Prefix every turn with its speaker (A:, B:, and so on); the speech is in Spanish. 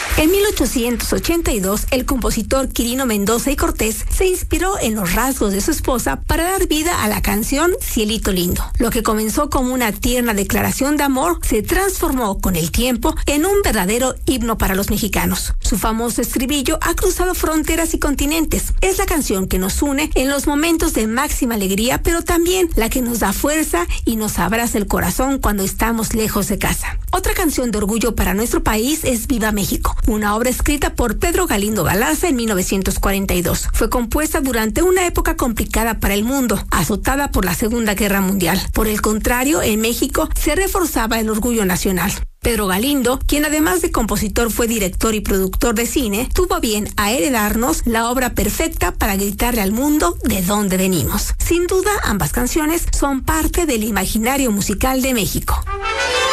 A: En 1882, el compositor Quirino Mendoza y Cortés se inspiró en los rasgos de su esposa para dar vida a la canción Cielito Lindo. Lo que comenzó como una tierna declaración de amor se transformó con el tiempo en un verdadero himno para los mexicanos. Su famoso estribillo ha cruzado fronteras y continentes. Es la canción que nos une en los momentos de máxima alegría, pero también la que nos da fuerza y nos abraza el corazón cuando estamos lejos de casa. Otra canción de orgullo para nuestro país es Viva México, una obra escrita por Pedro Galindo Galarza en 1942. Fue compuesta durante una época complicada para el mundo, azotada por la Segunda Guerra Mundial. Por el contrario, en México se reforzaba el orgullo nacional. Pedro Galindo, quien además de compositor fue director y productor de cine, tuvo a bien a heredarnos la obra perfecta para gritarle al mundo de dónde venimos. Sin duda, ambas canciones son parte del imaginario musical de México.